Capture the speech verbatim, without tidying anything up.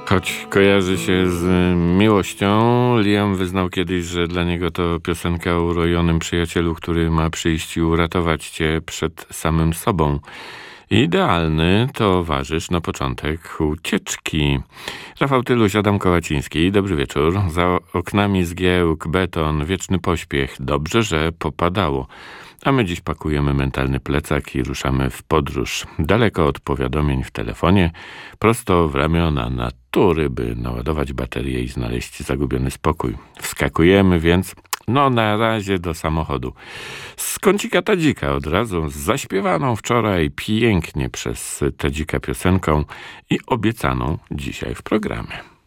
Choć kojarzy się z miłością, Liam wyznał kiedyś, że dla niego to piosenka o urojonym przyjacielu, który ma przyjść i uratować cię przed samym sobą. Idealny towarzysz na początek ucieczki. Rafał Tyluś, Adam Kołaciński. Dobry wieczór. Za oknami zgiełk, beton, wieczny pośpiech. Dobrze, że popadało. A my dziś pakujemy mentalny plecak i ruszamy w podróż. Daleko od powiadomień w telefonie, prosto w ramiona natury, by naładować baterię i znaleźć zagubiony spokój. Wskakujemy więc, no na razie do samochodu. Z kącika Tadzika od razu, z zaśpiewaną wczoraj pięknie przez Tadzika piosenką i obiecaną dzisiaj w programie.